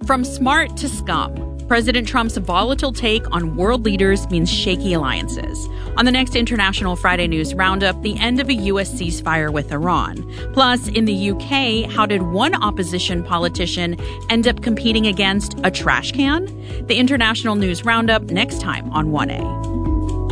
From smart to scum, President Trump's volatile take on world leaders means shaky alliances. On the next International Friday News Roundup, the end of a U.S. ceasefire with Iran. Plus, in the UK, how did one opposition politician end up competing against a trash can? The International News Roundup next time on 1A.